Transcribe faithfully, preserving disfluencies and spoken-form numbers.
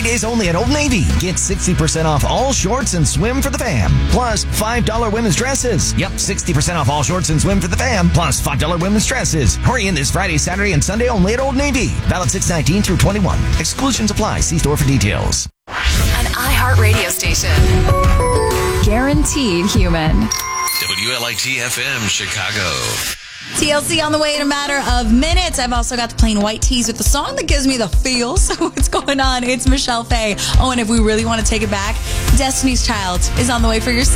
Fridays only at Old Navy. Get sixty percent off all shorts and swim for the fam. Plus five dollars women's dresses. Yep, sixty percent off all shorts and swim for the fam. Plus five dollars women's dresses. Hurry in this Friday, Saturday, and Sunday only at Old Navy. Valid six nineteen through twenty-one. Exclusions apply. See store for details. An iHeart radio station. Guaranteed human. W L I T F M, Chicago. T L C on the way in a matter of minutes. I've also got the Plain White Tees with the song that gives me the feels. So what's going on? It's Michelle Faye. Oh, and if we really want to take it back, Destiny's Child is on the way for your